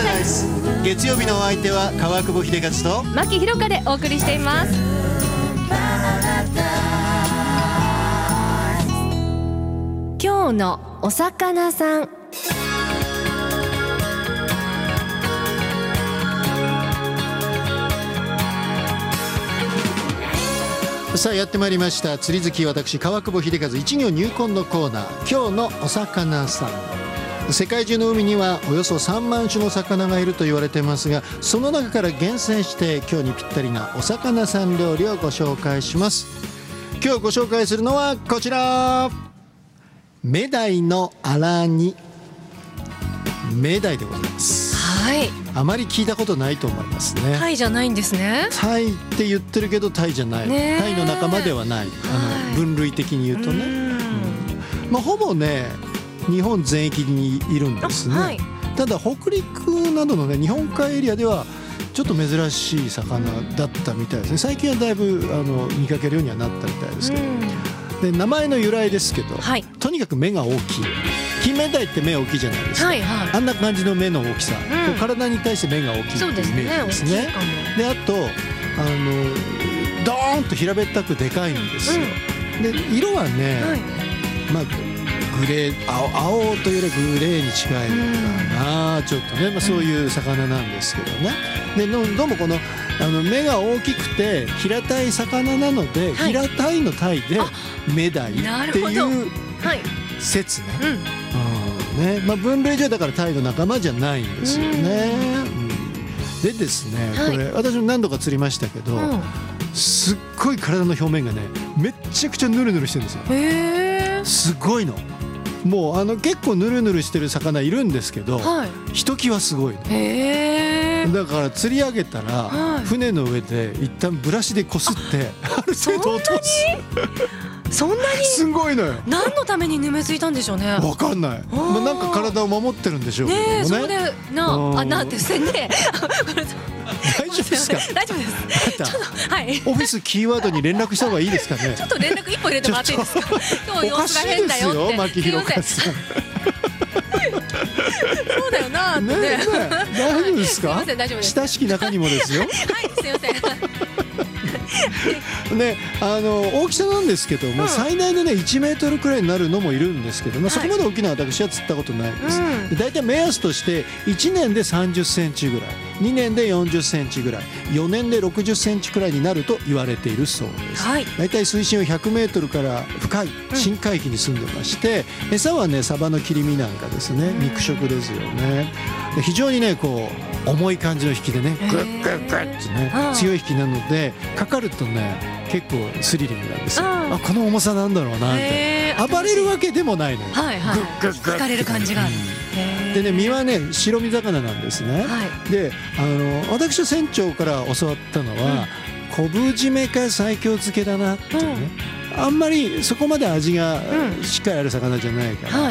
ライス。月曜日のお相手は川久保秀和と牧ひろかでお送りしています。今日のお魚さん。 さあやってまいりました。釣り好き私川久保秀和一行入魂のコーナー、今日のお魚さん。世界中の海にはおよそ3万種の魚がいると言われていますが、その中から厳選して今日にぴったりなお魚さん料理をご紹介します。今日ご紹介するのはこちら、メダイのあら煮。メダイでございます。 はい。 あまり聞いたことないと思いますね。 タイじゃないんですね。 タイって言ってるけどタイじゃない、タイの仲間ではない、分類的に言うとね、ほぼね日本全域にいるんですね、はい、ただ北陸などのね日本海エリアではちょっと珍しい魚だったみたいですね。最近はだいぶ見かけるようにはなったみたいですけど、で名前の由来ですけど、はい、とにかく目が大きい。金目鯛って目大きいじゃないですか、はいはい、あんな感じの目の大きさ、体に対して目が大きいというイメージですね。であとドーンと平べったくでかいんですよ、で色はね、グレー、青というよりグレーに近いのかな、ちょっとね、そういう魚なんですけどね。でどうもこの目が大きくて平たい魚なので、はい、平たいのタイでメダイっていう説ね。分類上だからタイの仲間じゃないんですよね、でですね、これ私も何度か釣りましたけど、すっごい体の表面がねめっちゃくちゃヌルヌルしてるんですよ。すごいの。もう結構ヌルヌルしてる魚いるんですけど、ひときわすごいの。だから釣り上げたら、船の上で一旦ブラシでこすってある程度落とす。 そんなにすごいのよ。 何のためにぬめついたんでしょうね。 わかんない。なんか体を守ってるんでしょうけどね。 それでなんてせんね。 大丈夫ですか。 大丈夫です。はい。 オフィスキーワードに連絡した方がいいですかね。 ちょっと連絡一歩入れてもらっていいですか。今日様子が変だよって。おかしいですよ、牧弘和さん。そうだよなってね。 大丈夫ですか。 すみません、大丈夫です。 親しき中にもですよ。 はい、すみません。 ね、大きさなんですけども、最大でね1メートルくらいになるのもいるんですけど、そこまで大きな私は釣ったことないです。だいたい目安として1年で30センチぐらい、2年で40センチぐらい、4年で60センチくらいになると言われているそうです。だいたい水深を100メートルから深い深海域に住んでまして、餌はねサバの切り身なんかですね、肉食ですよね。で非常にねこう重い感じの引きでね、グッグッグッってね強い引きなので、かかるとね結構スリリングなんですよ。この重さなんだろうなって。暴れるわけでもないのよ。グッグッグッ引かれる感じがある。 でね身はね白身魚なんですね。で私は船長から教わったのは、昆布締めか西京漬けだなってね。あんまりそこまで味がしっかりある魚じゃないから、